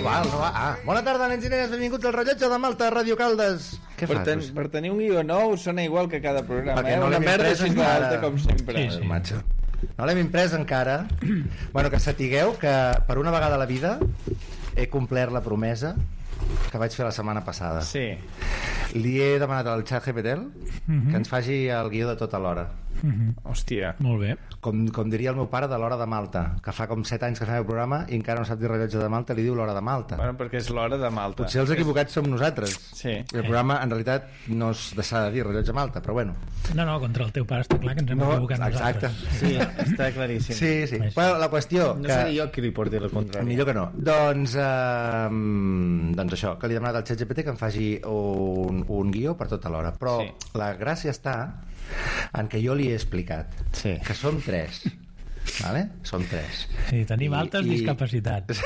val, no va. Bona tarda, nens i nenes, benvinguts al Rellotge de Malta, Ràdio Caldes. Què fas? Per tenir un guió nou sona igual que cada programa, no una merda així d'alta com sempre. Sí. No l'hem imprès encara. Bueno, que sapigueu que per una vegada a la vida he complert la promesa que vaig fer la setmana passada. Sí. Li he demanat al xat GPT que ens faci el guió de tota l'hora. Hòstia. Molt bé. Com diria el meu pare, de l'hora de Malta, que fa com 7 anys que fem el programa i encara no sap dir Rellotge de Malta, li diu l'hora de Malta. Bueno, perquè és l'hora de Malta. Potser els equivocats som nosaltres. Sí. I el programa en realitat no s'ha de dir Rellotge de Malta, però bueno. No, contra el teu pare està clar que ens hem equivocat exacte. nosaltres. Sí, està claríssim. Sí. Bueno, la qüestió no que... seré jo qui li porti la contrària. Millor que no. Doncs això, que li he demanat al ChatGPT que em faci un guió per tota l'hora. Però la gràcia està en què jo li he explicat que som 3. Vale? Som 3. Sí, tenim altes discapacitats.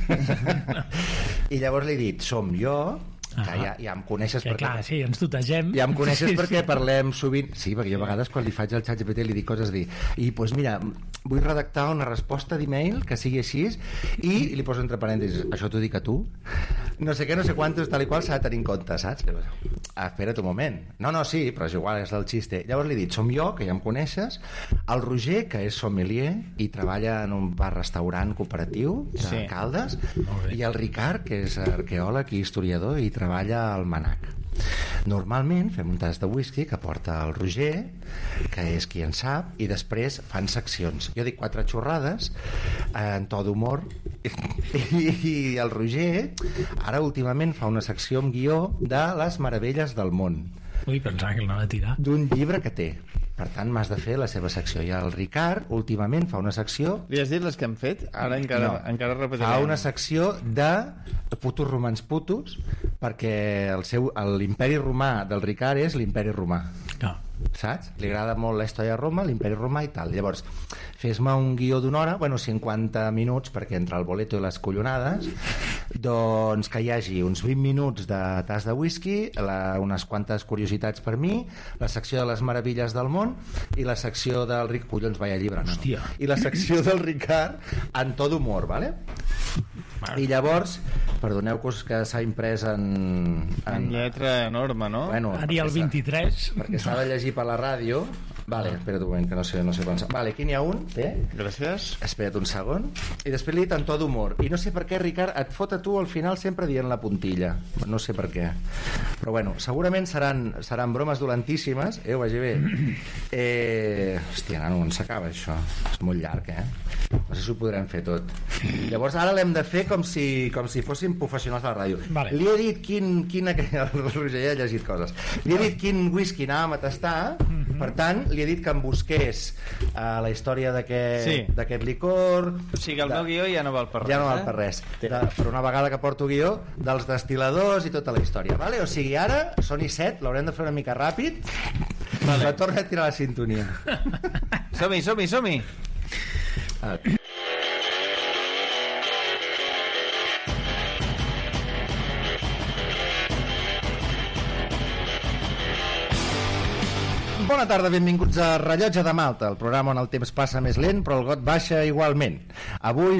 I llavors li he dit, som jo, que ja em coneixes perquè... Clar, sí, ens tutegem. Ja em coneixes perquè parlem sovint. Sí, perquè jo a vegades quan li faig al ChatGPT li dic coses i doncs mira, vull redactar una resposta d'email que sigui així i li poso entre parèntesis, això t'ho dic a tu? No sé què, no sé quantos, tal i qual s'ha de tenir en compte, saps? Espera't un moment. No, sí, però és igual, és el xiste. Llavors li he dit, som jo, que ja em coneixes, el Roger, que és sommelier i treballa en un bar-restaurant cooperatiu de Caldes, i el Ricard, que és arqueòleg i historiador i treballa al Manac. Normalment fem un tas de whisky que porta el Roger, que és qui en sap, i després fan seccions. Jo dic 4 xorrades en to d'humor i el Roger ara últimament fa una secció amb guió de les meravelles del món. Ui, pensava que l'anava a tirar. D'un llibre que té. Per tant, m'has de fer la seva secció. I el Ricard, últimament, fa una secció... Li has dit les que hem fet? Ara encara repetirem. Fa una secció de putos romans putos, perquè l'imperi romà del Ricard és l'imperi romà. Saps? Li agrada molt la història de Roma, l'imperi romà i tal. Llavors, fes-me un guió d'una hora, 50 minuts, perquè entre el boleto i les collonades, doncs que hi hagi uns 20 minuts de tas de whisky, unes quantes curiositats per mi, la secció de les meravelles del món i la secció del Ric... Collons, vaya llibre, no? Hòstia. I la secció del Ricard en to d'humor, vale? I llavors, perdoneu-vos que s'ha imprès en lletra enorme, no? Bueno, Ari el 23. perquè s'ha de llegir per la ràdio. Vale, espera't un moment, que no sé quan... Vale, aquí n'hi ha un, Gràcies. Espera't un segon. I després li he dit en to d'humor. I no sé per què, Ricard, et fot a tu al final sempre dient la puntilla. No sé per què. Però bueno, segurament seran bromes dolentíssimes. Ho vagi bé. Hòstia, nano, on s'acaba això? És molt llarg, No sé si ho podrem fer tot. Llavors ara l'hem de fer com si fóssim professionals de la ràdio. Vale. Li he dit quin el Roger ja ha llegit coses. Li he dit quin whisky anàvem a tastar. Per tant, li he dit que em busqués la història d'aquest licor. O sigui, el meu guió ja no val per res. Ja no val per res. Per una vegada que porto guió dels destil·ladors i tota la història, vale? O sigui, ara són i 7, l'haurem de fer una mica ràpid. Vale. Torna a tirar la sintonia. Som-hi. Bona tarda, benvinguts a Rellotge de Malta, el programa on el temps passa més lent però el got baixa igualment. Avui